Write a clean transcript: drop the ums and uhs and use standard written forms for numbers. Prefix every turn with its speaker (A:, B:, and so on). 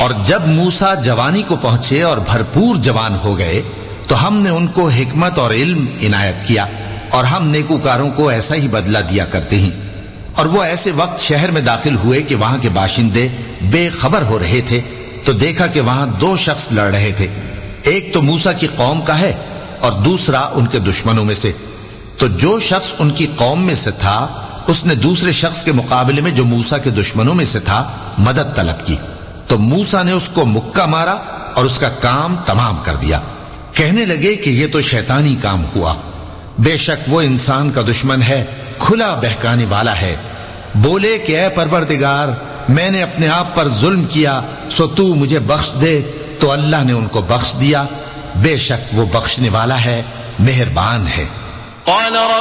A: और जब मूसा जवानी को पहुंचे और भरपूर जवान हो गए तो हमने उनको हिकमत और इल्म इनायत किया, और हम नेकूकारों को ऐसा ही बदला दिया करते हैं। और वो ऐसे वक्त शहर में दाखिल हुए कि वहां के बाशिंदे बेखबर हो रहे थे, तो देखा कि वहां दो शख्स लड़ रहे थे। एक तो मूसा की कौम का है और दूसरा उनके दुश्मनों में से। तो जो शख्स उनकी कौम में से था उसने दूसरे शख्स के मुकाबले में जो मूसा के दुश्मनों में से था मदद तलब की। तो मूसा ने उसको मुक्का मारा और उसका काम तमाम कर दिया। कहने लगे कि यह तो शैतानी काम हुआ, बेशक वो इंसान का दुश्मन है, खुला बहकाने वाला है। बोले कि ऐ परवरदिगार, मैंने अपने आप पर जुल्म किया, सो तू मुझे बख्श दे। तो अल्लाह ने उनको बख्श दिया, बेशक वो बख्शने वाला है, मेहरबान है।